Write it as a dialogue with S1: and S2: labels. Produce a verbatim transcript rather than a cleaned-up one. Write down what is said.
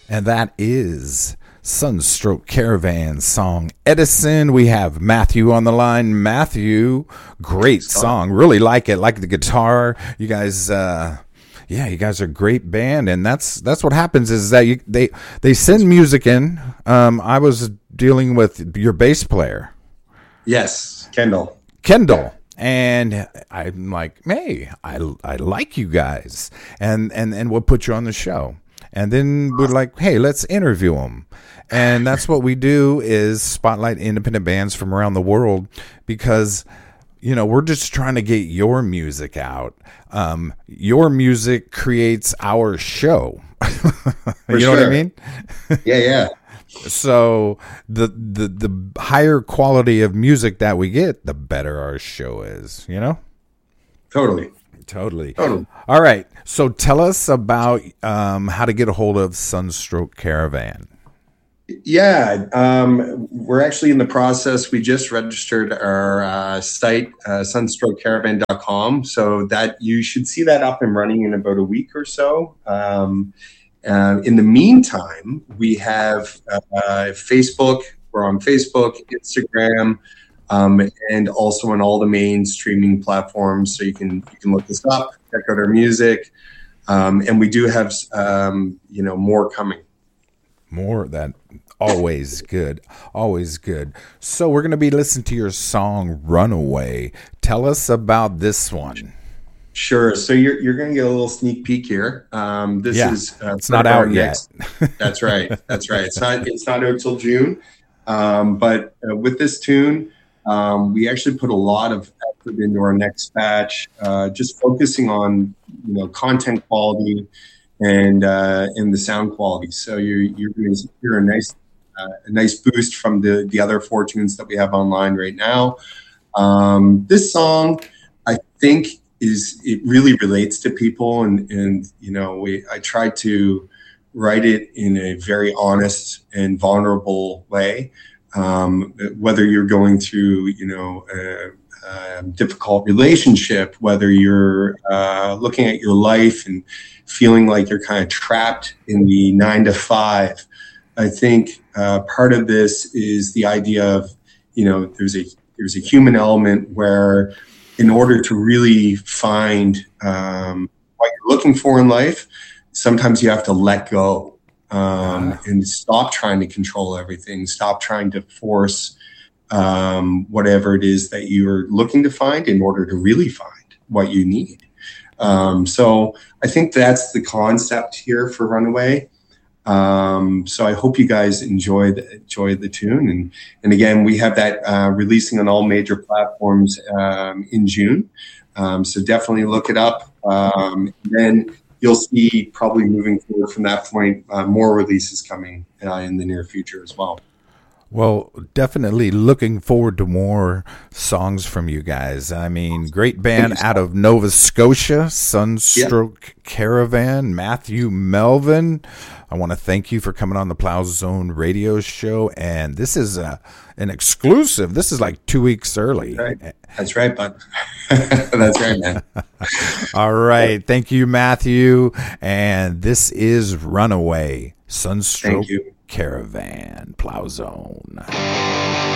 S1: And that is Sunstroke Caravan song Edison. We have Matthew on the line. Matthew, great song. Really like it. Like the guitar. You guys, uh, yeah, you guys are a great band. And that's that's what happens is that you, they, they send music in. Um, I was dealing with your bass player.
S2: Yes, Kendall.
S1: Kendall. And I'm like, hey, I, I like you guys. And, and, and we'll put you on the show. And then we're like, hey, let's interview them. And that's what we do is spotlight independent bands from around the world because, you know, we're just trying to get your music out. Um, your music creates our show. You know
S2: sure.
S1: what I mean?
S2: Yeah, yeah.
S1: So the, the the higher quality of music that we get, the better our show is, you know?
S2: Totally.
S1: Totally.
S2: Totally.
S1: All right. So tell us about um, how to get a hold of Sunstroke Caravan.
S2: Yeah, um, we're actually in the process. We just registered our uh, site, uh, sunstroke caravan dot com. So that you should see that up and running in about a week or so. Um, uh, in the meantime, we have uh, Facebook. We're on Facebook, Instagram, um, and also on all the main streaming platforms. So you can you can look us up, check out our music, um, and we do have um, you know more coming.
S1: More that always good, always good. So we're going to be listening to your song "Runaway." Tell us about this one.
S2: Sure. So you're you're going to get a little sneak peek here. Um, this
S1: yeah,
S2: is uh,
S1: it's not out
S2: next,
S1: yet.
S2: That's right. That's right. It's not it's not out till June. Um, but uh, with this tune, um, we actually put a lot of effort into our next batch, uh, just focusing on you know content quality and uh, and the sound quality. So you're you're going to hear a nice uh, a nice boost from the the other four tunes that we have online right now. Um, this song, I think, is it really relates to people, and and you know we I tried to write it in a very honest and vulnerable way. Um, whether you're going through you know a, a difficult relationship, whether you're uh, looking at your life and feeling like you're kind of trapped in the nine to five, I think uh, part of this is the idea of, you know, there's a there's a human element where in order to really find um, what you're looking for in life, sometimes you have to let go um, and stop trying to control everything, stop trying to force um, whatever it is that you're looking to find in order to really find what you need. Um, so I think that's the concept here for Runaway. Um, so I hope you guys enjoy the, enjoy the tune. And, and again, we have that uh, releasing on all major platforms um, in June. Um, so definitely look it up. Um, and then you'll see probably moving forward from that point, uh, more releases coming uh, in the near future as well.
S1: Well, definitely looking forward to more songs from you guys. I mean, great band out of Nova Scotia, Sunstroke yeah. Caravan, Matthew Melvin. I want to thank you for coming on the Plow Zone radio show. And this is a, an exclusive. This is like two weeks early.
S2: That's right, That's right bud. That's right, man.
S1: All right. Thank you, Matthew. And this is Runaway, Sunstroke Caravan, Plow Zone.